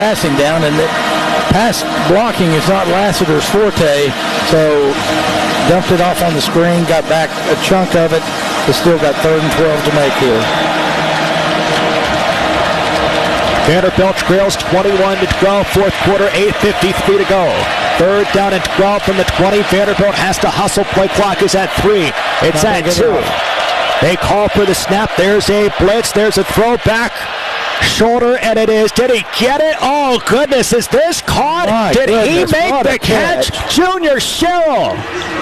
passing down, and the pass blocking is not Lassiter's forte, so dumped it off on the screen, got back a chunk of it, but still got 3rd and 12 to make here. Vanderbilt trails 21-12, fourth quarter, 8:53 to go. 3rd down and 12 from the 20. Vanderbilt has to hustle. Play clock is at 3. It's at 2. They call for the snap. There's a blitz. There's a throwback. Shoulder, and it is. Did he get it? Oh, goodness. Is this caught? Did he make the catch? Junior Sherrill.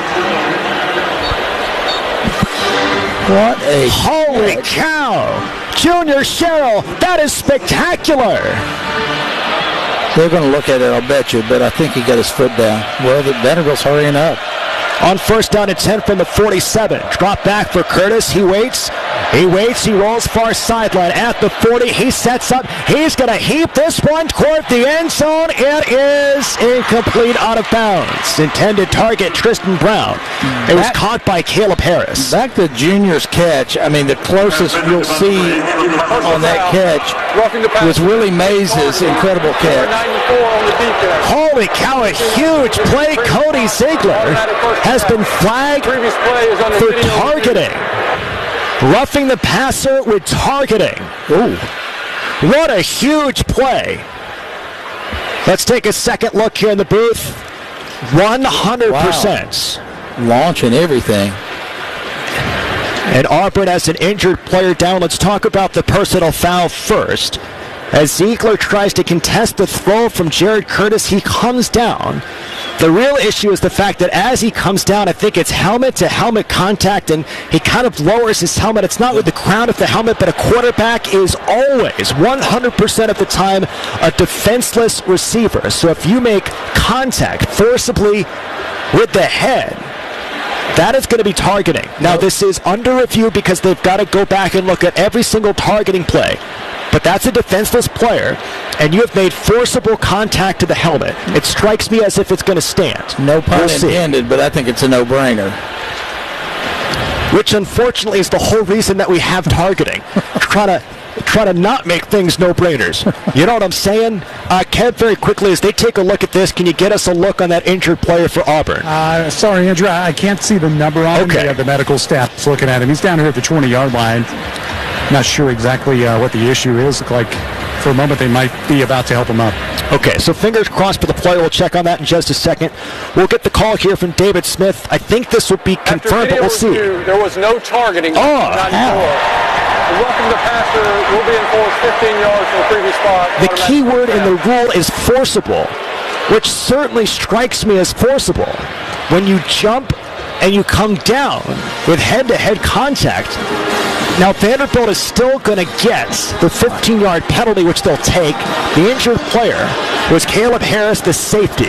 What a holy cow. Junior Sherrill, that is spectacular. They're going to look at it, I'll bet you, but I think he got his foot down. Well, the Vanderbilt's hurrying up. On 1st down and 10 from the 47. Drop back for Curtis. He waits. He waits. He rolls far sideline at the 40. He sets up. He's going to heap this one toward the end zone. It is incomplete, out of bounds. Intended target, Tristan Brown. It was caught by Caleb Harris. Back to Junior's catch. I mean, the closest you'll see on that catch was Willie Mays' incredible catch. Holy cow, a huge play. Cody Ziegler has been flagged for targeting. Roughing the passer with targeting. Ooh. What a huge play. Let's take a second look here in the booth. 100%. Wow. Launching everything. And Auburn has an injured player down. Let's talk about the personal foul first. As Ziegler tries to contest the throw from Jared Curtis, he comes down. The real issue is the fact that as he comes down, I think it's helmet-to-helmet contact, and he kind of lowers his helmet. It's not with the crown of the helmet, but a quarterback is always, 100% of the time, a defenseless receiver. So if you make contact forcibly with the head, that is going to be targeting. Now, this is under review because they've got to go back and look at every single targeting play. But that's a defenseless player, and you have made forcible contact to the helmet. It strikes me as if it's going to stand. No pun intended, but I think it's a no-brainer. Which, unfortunately, is the whole reason that we have targeting. Try to not make things no-brainers. You know what I'm saying? Kev, very quickly, as they take a look at this, can you get us a look on that injured player for Auburn? Sorry, Andrew, I can't see the number on him. We have the medical staff looking at him. He's down here at the 20-yard line. Not sure exactly what the issue is. Look like for a moment they might be about to help him up. Okay, so fingers crossed for the player. We'll check on that in just a second. We'll get the call here from David Smith. I think this would be confirmed, but we'll see. There was no targeting. Oh, hell. Roughing the passer will be enforced 15 yards from the previous spot. The key word in the rule is forcible, which certainly strikes me as forcible. When you jump and you come down with head-to-head contact, now Vanderbilt is still going to get the 15-yard penalty, which they'll take. The injured player was Caleb Harris, the safety.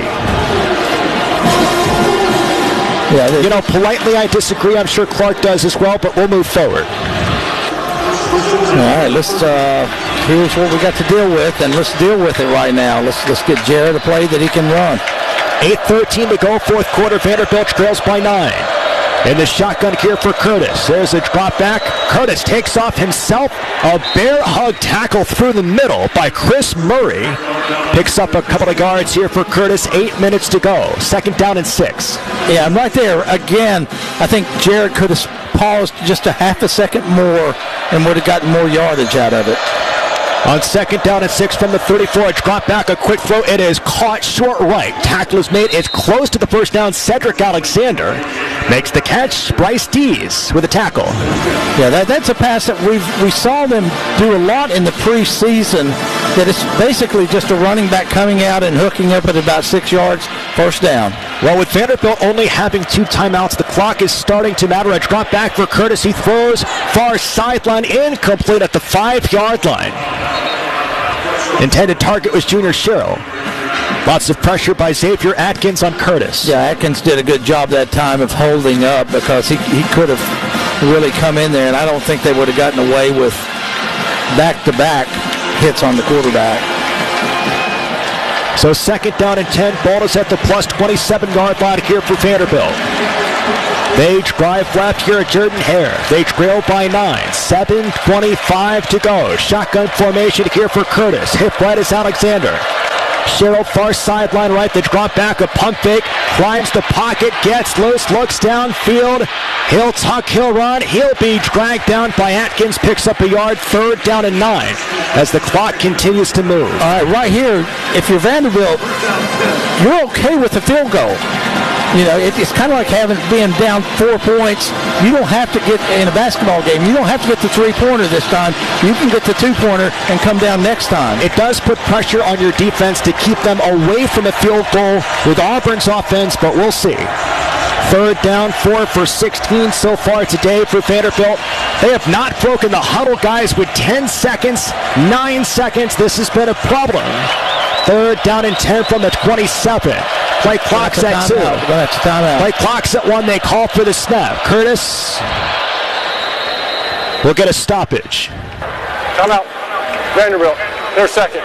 Yeah, you know, politely I disagree. I'm sure Clark does as well, but we'll move forward. All right, here's what we got to deal with, and let's deal with it right now. Let's get Jared a play that he can run. 8:13 to go, fourth quarter. Vanderbilt trails by 9. In the shotgun here for Curtis. There's a drop back. Curtis takes off himself. A bear hug tackle through the middle by Chris Murray. Picks up a couple of yards here for Curtis. 8 minutes to go. 2nd down and 6. Yeah, I'm right there. Again, I think Jared could have paused just a half a second more and would have gotten more yardage out of it. On 2nd down and 6 from the 34, a drop back, a quick throw. It is caught short right. Tackle is made. It's close to the first down. Cedric Alexander makes the catch. Bryce Dees with a tackle. Yeah, that's a pass that we saw them do a lot in the preseason. That it's basically just a running back coming out and hooking up at about 6 yards, first down. Well, with Vanderbilt only having 2 timeouts, the clock is starting to matter. A drop back for Curtis. He throws far sideline, incomplete at the 5-yard line. Intended target was Junior Sherrill. Lots of pressure by Xavier Atkins on Curtis. Yeah, Atkins did a good job that time of holding up because he could have really come in there, and I don't think they would have gotten away with back-to-back hits on the quarterback. So 2nd down and 10. Ball is at the plus 27-yard line here for Vanderbilt. They drive left here at Jordan-Hare. They trail by 9. 7:25 to go. Shotgun formation here for Curtis. Hit right is Alexander. Sherrill, far sideline right, the drop back, a pump fake, climbs the pocket, gets loose, looks downfield. He'll tuck, he'll run, he'll be dragged down by Atkins, picks up a yard, 3rd down and 9 as the clock continues to move. All right, right here, if you're Vanderbilt, you're okay with the field goal. You know, it's kind of like being down 4 points. You don't have to get, in a basketball game, you don't have to get the 3-pointer this time. You can get the 2-pointer and come down next time. It does put pressure on your defense to keep them away from the field goal with Auburn's offense, but we'll see. 3rd down, 4 for 16 so far today for Vanderbilt. They have not broken the huddle, guys, with 10 seconds, 9 seconds. This has been a problem. 3rd down and 10 from the 27. Play clock's at 2. That's a timeout. Play clock's at 1. They call for the snap. Curtis will get a stoppage. Timeout. Vanderbilt. Their second.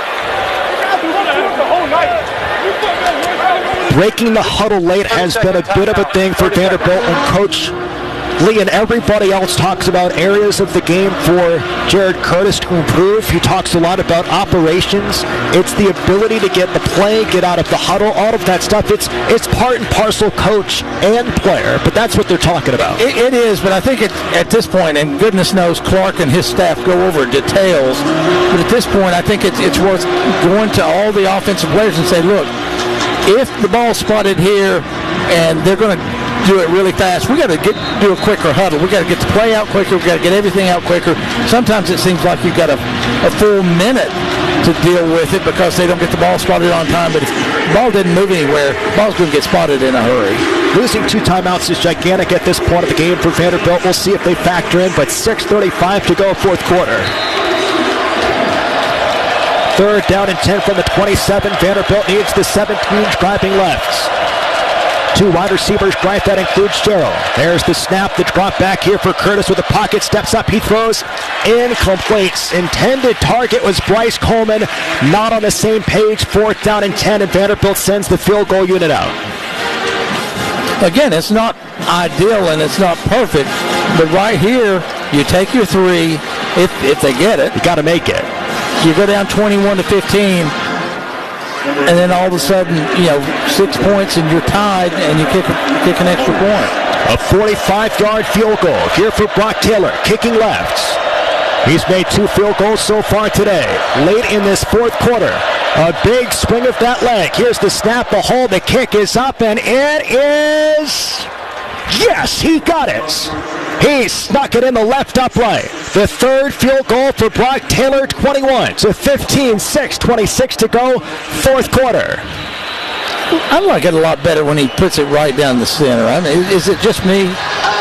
Breaking the huddle late has been a bit of a thing for Vanderbilt, and Coach Lee and everybody else talks about areas of the game for Jared Curtis to improve. He talks a lot about operations. It's the ability to get the play, get out of the huddle, all of that stuff. It's part and parcel coach and player, but that's what they're talking about. It is, but I think at this point, and goodness knows Clark and his staff go over details, but at this point I think it's worth going to all the offensive players and say, look, if the ball's spotted here and they're going to do it really fast, we got to do a quicker huddle. We got to get the play out quicker. We got to get everything out quicker. Sometimes it seems like you've got a full minute to deal with it because they don't get the ball spotted on time. But if the ball didn't move anywhere, the ball's going to get spotted in a hurry. Losing 2 timeouts is gigantic at this point of the game for Vanderbilt. We'll see if they factor in, but 6:35 to go, 4th quarter. 3rd down and 10 from the 27. Vanderbilt needs the 17 driving left. 2 wide receivers drive, that includes Sherrill. There's the snap, the drop back here for Curtis with the pocket, steps up, he throws, incomplete. Intended target was Bryce Coleman, not on the same page. 4th down and 10, and Vanderbilt sends the field goal unit out. Again, it's not ideal and it's not perfect, but right here, you take your 3 if they get it. You got to make it. You go down 21-15. And then all of a sudden, 6 points and you're tied and you kick an extra point. A 45-yard field goal here for Brock Taylor, kicking left. He's made 2 field goals so far today. Late in this 4th quarter, a big swing of that leg. Here's the snap, the hold, the kick is up, and it is... Yes, he got it. He snuck it in the left upright. The 3rd field goal for Brock Taylor, 21 to 15, 6:26 to go, 4th quarter. I like it a lot better when he puts it right down the center. I mean, is it just me?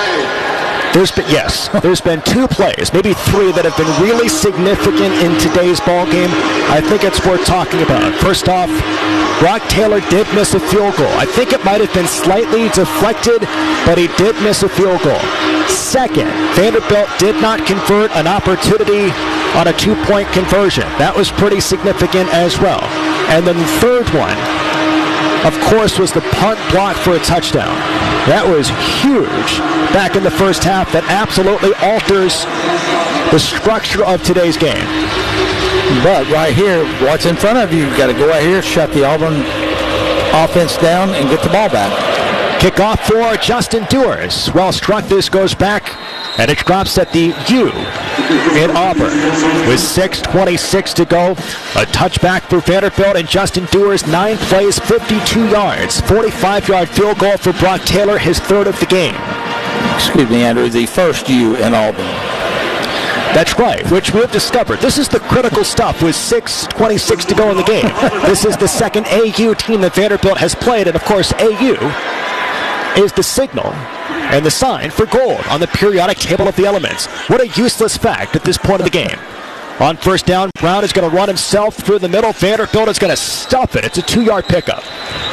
There's been 2 plays, maybe 3 that have been really significant in today's ball game. I think it's worth talking about. First off, Brock Taylor did miss a field goal. I think it might have been slightly deflected, but he did miss a field goal. Second, Vanderbilt did not convert an opportunity on a 2-point conversion. That was pretty significant as well. And then the 3rd one, of course, was the punt block for a touchdown. That was huge back in the first half. That absolutely alters the structure of today's game. But right here, what's in front of you, you've got to go out here, shut the Auburn offense down, and get the ball back. Kickoff for Justin Dewars. Well struck, this goes back, and it drops at the U in Auburn. With 6:26 to go, a touchback for Vanderbilt, and Justin Dewars, 9 plays, 52 yards. 45-yard field goal for Brock Taylor, his 3rd of the game. Excuse me, Andrew, the first U in Auburn. That's right, which we've discovered. This is the critical stuff with 6:26 to go in the game. This is the 2nd AU team that Vanderbilt has played, and of course AU is the signal and the sign for gold on the periodic table of the elements. What a useless fact at this point of the game. On 1st down, Brown is going to run himself through the middle. Vanderbilt is going to stuff it. It's a 2-yard pickup.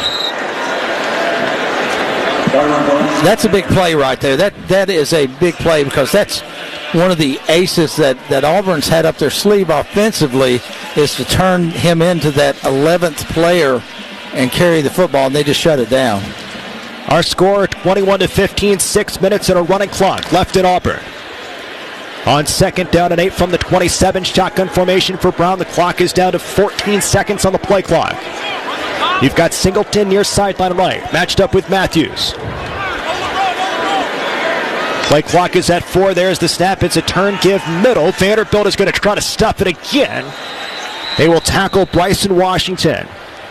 That's a big play right there. That is a big play because that's one of the aces that Auburn's had up their sleeve offensively, is to turn him into that 11th player and carry the football, and they just shut it down. Our score, 21-15, 6 minutes and a running clock left in Auburn. On 2nd down and 8 from the 27, shotgun formation for Brown. The clock is down to 14 seconds on the play clock. You've got Singleton near sideline right, matched up with Matthews. Play clock is at 4. There's the snap. It's a turn, give middle. Vanderbilt is going to try to stuff it again. They will tackle Bryson Washington.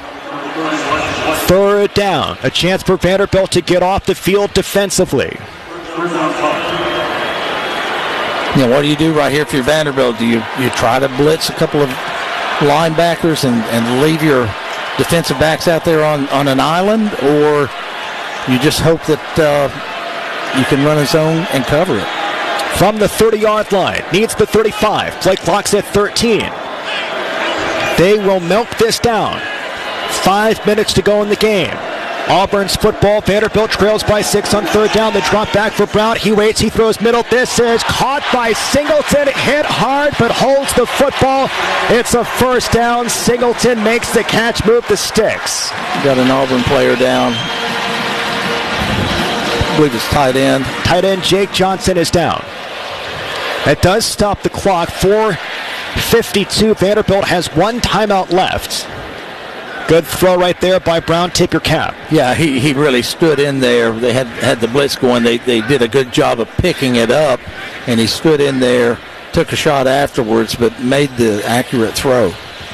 3rd down. A chance for Vanderbilt to get off the field defensively. What do you do right here if you're Vanderbilt? Do you try to blitz a couple of linebackers and leave your defensive backs out there on an island, or you just hope that you can run a zone and cover it? From the 30-yard line, needs the 35. Play clock's at 13. They will milk this down. 5 minutes to go in the game. Auburn's football. Vanderbilt trails by 6 on 3rd down. The drop back for Brown. He waits. He throws middle. This is caught by Singleton. Hit hard, but holds the football. It's a 1st down. Singleton makes the catch. Move the sticks. Got an Auburn player down. I believe it's tight end. Tight end Jake Johnson is down. That does stop the clock. 4:52. Vanderbilt has 1 timeout left. Good throw right there by Brown. Tip your cap. Yeah, he really stood in there. They had the blitz going. They did a good job of picking it up, and he stood in there, took a shot afterwards, but made the accurate throw.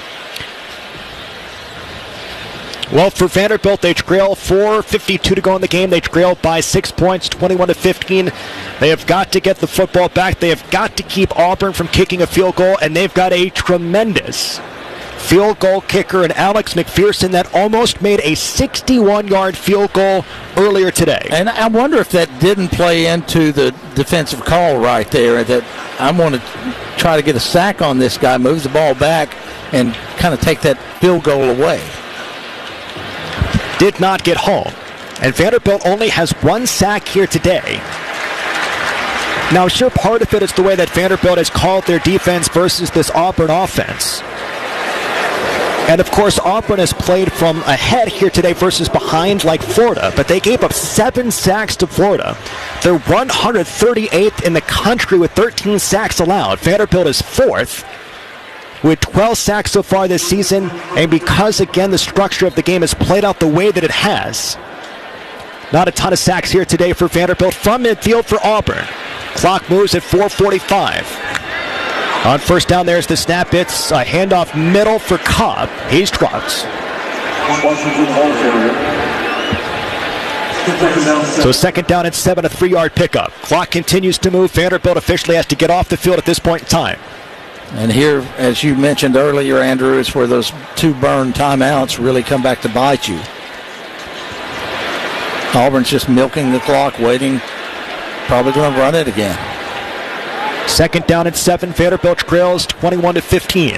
Well, for Vanderbilt, they trail 4:52 to go in the game. They trail by 6 points, 21-15. They have got to get the football back. They have got to keep Auburn from kicking a field goal, and they've got a tremendous field goal kicker in Alex McPherson that almost made a 61-yard field goal earlier today. And I wonder if that didn't play into the defensive call right there, that I'm going to try to get a sack on this guy, move the ball back, and kind of take that field goal away. Did not get home. And Vanderbilt only has 1 sack here today. Now, sure, part of it is the way that Vanderbilt has called their defense versus this Auburn offense. And, of course, Auburn has played from ahead here today versus behind like Florida, but they gave up 7 sacks to Florida. They're 138th in the country with 13 sacks allowed. Vanderbilt is 4th with 12 sacks so far this season, and because, again, the structure of the game has played out the way that it has, not a ton of sacks here today for Vanderbilt. From midfield for Auburn. Clock moves at 4:45. On 1st down, there's the snap. It's a handoff middle for Cobb. He's dropped. So 2nd down and 7, a 3-yard pickup. Clock continues to move. Vanderbilt officially has to get off the field at this point in time. And here, as you mentioned earlier, Andrew, is where those 2 burned timeouts really come back to bite you. Auburn's just milking the clock, waiting, probably going to run it again. 2nd down and 7. Vanderbilt trails 21-15.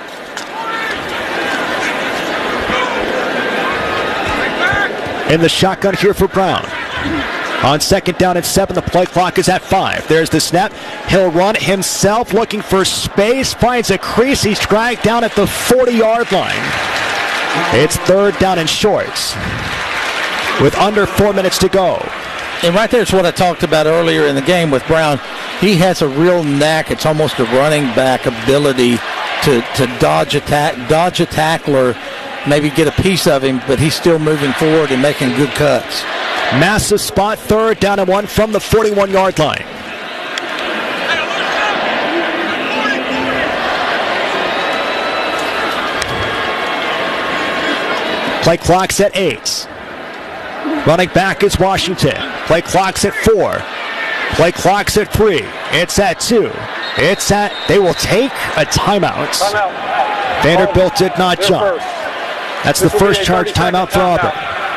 In the shotgun here for Brown. On 2nd down and 7, the play clock is at 5. There's the snap. He'll run himself, looking for space. Finds a crease. He's dragged down at the 40-yard line. It's 3rd down and shorts with under 4 minutes to go. And right there is what I talked about earlier in the game with Brown. He has a real knack. It's almost a running back ability to dodge a tackler, maybe get a piece of him, but he's still moving forward and making good cuts. Massive spot, 3rd down and 1 from the 41-yard line. Play clock's at 8. Running back is Washington. Play clock's at 4. Play clock's at 3. It's at 2. They will take a timeout. Vanderbilt did not jump. That's the first charge timeout for Auburn.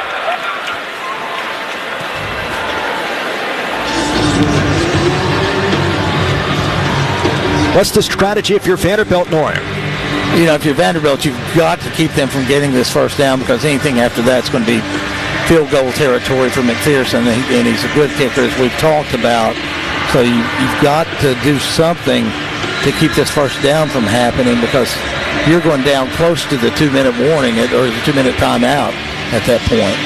What's the strategy if you're Vanderbilt, Norm? You know, if you're Vanderbilt, you've got to keep them from getting this 1st down, because anything after that's going to be field goal territory for McPherson, and he's a good kicker, as we've talked about. So you've got to do something to keep this 1st down from happening, because you're going down close to the 2-minute warning or the 2-minute timeout at that point.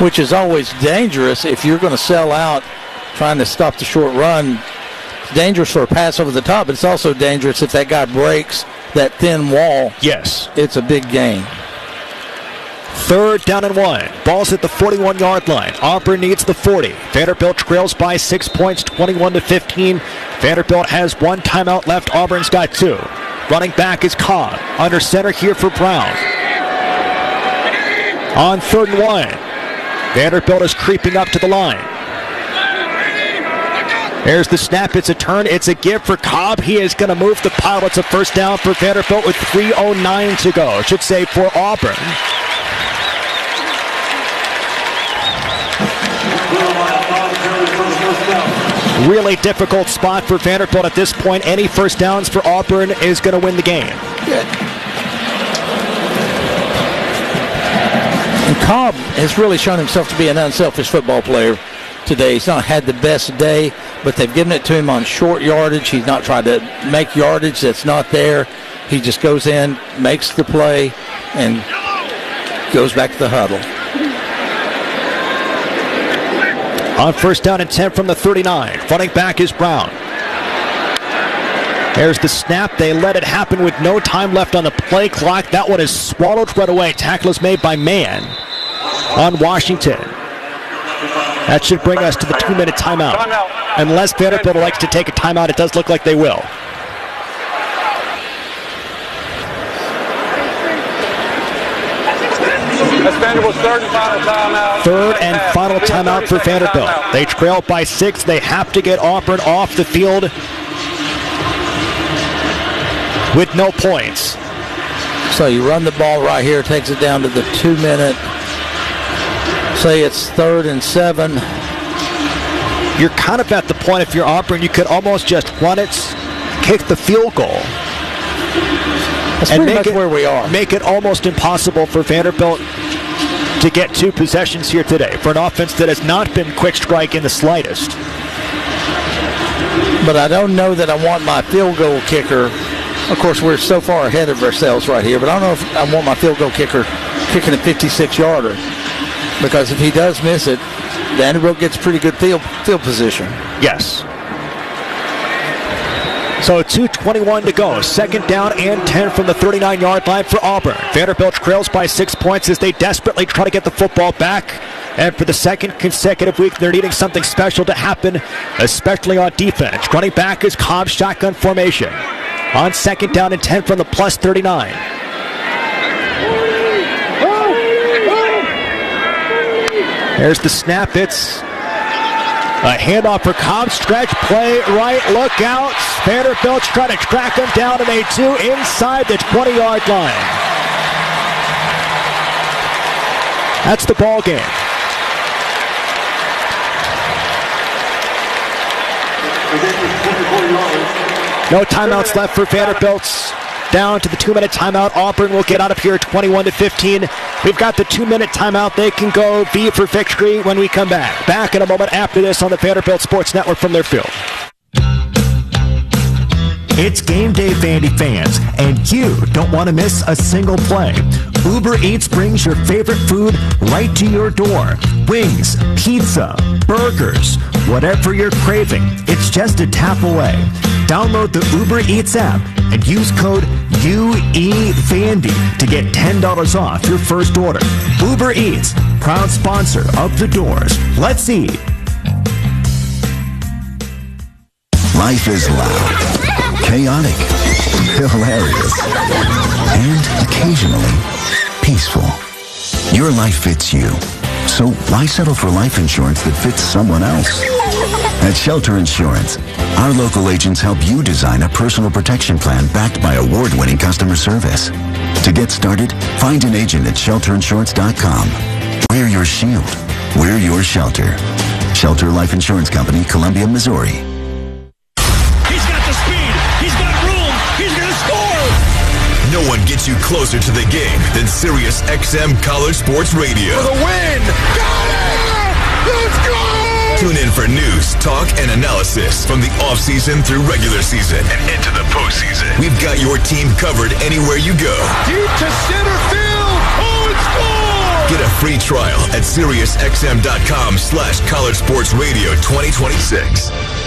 which is always dangerous if you're going to sell out trying to stop the short run. It's dangerous for a pass over the top, but it's also dangerous if that guy breaks that thin wall. Yes. It's a big gain. 3rd down and 1. Ball's at the 41-yard line. Auburn needs the 40. Vanderbilt trails by 6 points, 21-15. Vanderbilt has 1 timeout left. Auburn's got 2. Running back is Cobb. Under center here for Brown. On 3rd and 1. Vanderbilt is creeping up to the line. There's the snap. It's a turn. It's a give for Cobb. He is going to move the pile. It's a first down for Vanderbilt with 3:09 to go. I should say for Auburn. Really difficult spot for Vanderbilt at this point. Any first downs for Auburn is going to win the game. And Cobb has really shown himself to be an unselfish football player today. He's not had the best day, but they've given it to him on short yardage. He's not tried to make yardage that's not there. He just goes in, makes the play, and goes back to the huddle. On 1st down and 10 from the 39. Running back is Brown. There's the snap. They let it happen with no time left on the play clock. That one is swallowed right away. Tackle is made by Mann on Washington. That should bring us to the 2-minute timeout. Unless Vanderbilt likes to take a timeout, it does look like they will. That's Vanderbilt's 3rd and final timeout. 3rd and final timeout for Vanderbilt. They trail by 6. They have to get Auburn off the field with no points. So you run the ball right here, takes it down to the 2-minute. Say it's 3rd and 7. You're kind of at the point, if you're Auburn, you could almost just run it, kick the field goal. That's and pretty much where we are. Make it almost impossible for Vanderbilt to get 2 possessions here today for an offense that has not been quick strike in the slightest. But I don't know that I want my field goal kicker. Of course, we're so far ahead of ourselves right here, but I don't know if I want my field goal kicker kicking a 56-yarder. Because if he does miss it, Vanderbilt gets pretty good field position. Yes. So 2:21 to go. 2nd down and 10 from the 39-yard line for Auburn. Vanderbilt trails by 6 points as they desperately try to get the football back. And for the 2nd consecutive week, they're needing something special to happen, especially on defense. Running back is Cobb, shotgun formation. On 2nd down and 10 from the plus 39. There's the snap. It's a handoff for Cobb. Stretch play right. Look out. Vanderbilt's trying to track him down, and they do inside the 20-yard line. That's the ball game. No timeouts left for Vanderbilt's. Down to the 2-minute timeout. Auburn will get out of here 21-15. We've got the 2-minute timeout. They can go V for victory when we come back. Back in a moment after this on the Vanderbilt Sports Network from their field. It's game day, Vandy fans, and you don't want to miss a single play. Uber Eats brings your favorite food right to your door. Wings, pizza, burgers, whatever you're craving, it's just a tap away. Download the Uber Eats app and use code UEVANDY to get $10 off your first order. Uber Eats, proud sponsor of The Doors. Let's eat. Life is loud, chaotic, hilarious, and occasionally peaceful. Your life fits you. So why settle for life insurance that fits someone else? At Shelter Insurance, our local agents help you design a personal protection plan backed by award-winning customer service. To get started, find an agent at shelterinsurance.com. Wear your shield. We're your shelter. Shelter Life Insurance Company, Columbia, Missouri. He's got the speed. He's got room. He's going to score. No one gets you closer to the game than Sirius XM College Sports Radio. For the win. Got it! Let's go! Tune in for news, talk, and analysis from the offseason through regular season and into the postseason. We've got your team covered anywhere you go. Deep to center field. Oh, it's gone! Get a free trial at SiriusXM.com/College Sports Radio 2026.